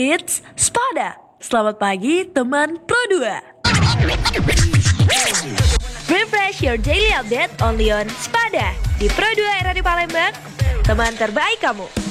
It's Spada. Selamat pagi teman Pro 2. Refresh your daily update only on Spada di Pro 2 era di Palembang. Teman terbaik kamu.